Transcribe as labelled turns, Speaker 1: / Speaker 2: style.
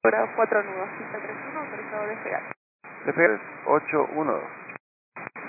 Speaker 1: Hora 4 nudos, pista 31, autorizado a despegar.
Speaker 2: Despegar 812.